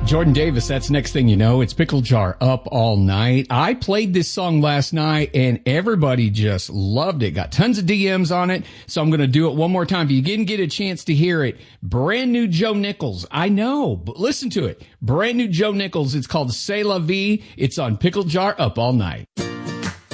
Jordan Davis, that's Next Thing You Know. It's Pickle Jar Up All Night. I played this song last night and everybody just loved it. Got tons of DMs on it. So I'm going to do it one more time. If you didn't get a chance to hear it, brand new Joe Nichols. I know, but listen to it. Brand new Joe Nichols. It's called C'est La Vie. It's on Pickle Jar Up All Night.